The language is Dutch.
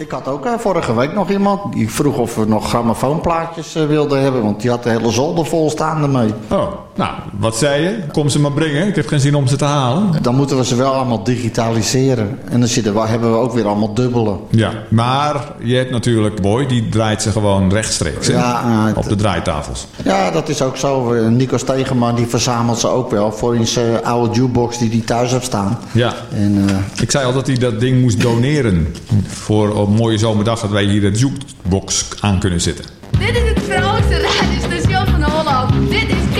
Ik had ook vorige week nog iemand die vroeg of we nog grammofoonplaatjes wilden hebben. Want die had de hele zolder vol staan ermee. Oh, nou, wat zei je? Kom ze maar brengen. Ik heb geen zin om ze te halen. Dan moeten we ze wel allemaal digitaliseren. En dan hebben we ook weer allemaal dubbele. Ja, maar je hebt natuurlijk Boy, die draait ze gewoon rechtstreeks op de draaitafels. Ja, dat is ook zo. Nico Stegeman die verzamelt ze ook wel voor in zijn oude jukebox die hij thuis heeft staan. Ja, ik zei al dat hij dat ding moest doneren voor een mooie zomerdag dat wij hier de jukebox aan kunnen zetten. Dit is het vrolijkste radiostation van Holland. Dit is